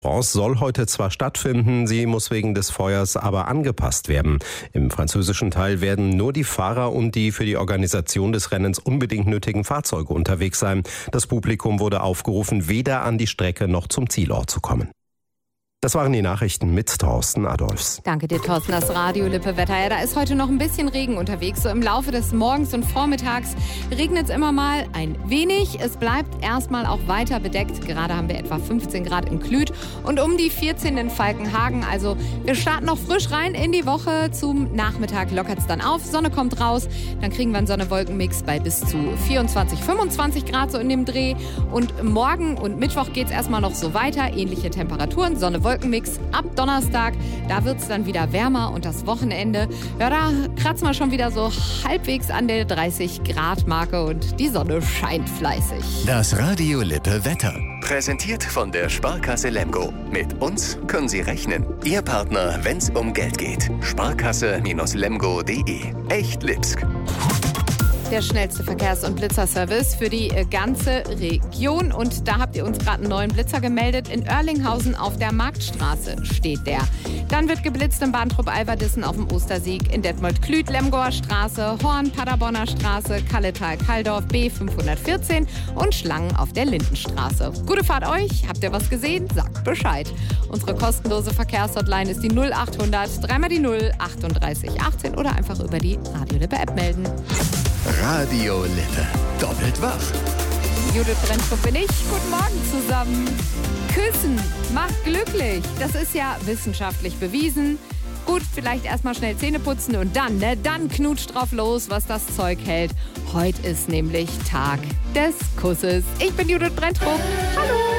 France soll heute zwar stattfinden, sie muss wegen des Feuers aber angepasst werden. Im französischen Teil werden nur die Fahrer und die für die Organisation des Rennens unbedingt nötigen Fahrzeuge unterwegs sein. Das Publikum wurde aufgerufen, weder an die Strecke noch zum Zielort zu kommen. Das waren die Nachrichten mit Thorsten Adolfs. Danke dir, Thorsten. Das Radio-Lippe-Wetter. Ja, da ist heute noch ein bisschen Regen unterwegs. So im Laufe des Morgens und Vormittags regnet es immer mal ein wenig. Es bleibt erstmal auch weiter bedeckt. Gerade haben wir etwa 15 Grad in Klüt und um die 14 in Falkenhagen. Also wir starten noch frisch rein in die Woche. Zum Nachmittag lockert es dann auf. Sonne kommt raus. Dann kriegen wir einen Sonne-Wolken-Mix bei bis zu 24, 25 Grad so in dem Dreh. Und morgen und Mittwoch geht es erstmal noch so weiter. Ähnliche Temperaturen. Sonne-Wolken-Mix ab Donnerstag. Da wird es dann wieder wärmer und das Wochenende, ja, da kratzen wir schon wieder so halbwegs an der 30-Grad-Marke und die Sonne scheint fleißig. Das Radio-Lippe-Wetter. Präsentiert von der Sparkasse Lemgo. Mit uns können Sie rechnen. Ihr Partner, wenn es um Geld geht. Sparkasse-lemgo.de. Echt Lipsk. Der schnellste Verkehrs- und Blitzerservice für die ganze Region. Und da habt ihr uns gerade einen neuen Blitzer gemeldet. In Oerlinghausen auf der Marktstraße steht der. Dann wird geblitzt in Bahntrupp-Alverdissen auf dem Ostersieg, in Detmold-Klüt, Lemgoer Straße, Horn, Paderborner Straße, Kalletal-Kalldorf, B514 und Schlangen auf der Lindenstraße. Gute Fahrt euch. Habt ihr was gesehen? Sagt Bescheid. Unsere kostenlose Verkehrshotline ist die 0800 3 die 0 38 18 oder einfach über die Radio-Lippe-App melden. Radio Lippe. Doppelt wach. Judith Brentrup bin ich. Guten Morgen zusammen. Küssen macht glücklich. Das ist ja wissenschaftlich bewiesen. Gut, vielleicht erstmal schnell Zähne putzen und dann knutscht drauf los, was das Zeug hält. Heute ist nämlich Tag des Kusses. Ich bin Judith Brentrup. Hallo.